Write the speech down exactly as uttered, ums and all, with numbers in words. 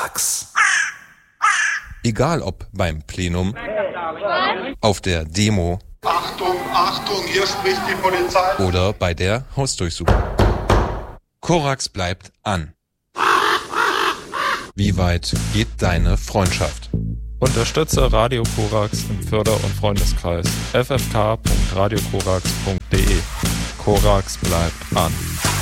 Korax. Egal ob beim Plenum, auf der Demo Achtung, Achtung, hier spricht die Polizei. oder bei der Hausdurchsuchung. Korax bleibt an. Wie weit geht deine Freundschaft? Unterstütze Radio Korax im Förder- und Freundeskreis. f f k punkt radio korax punkt d e. Korax bleibt an.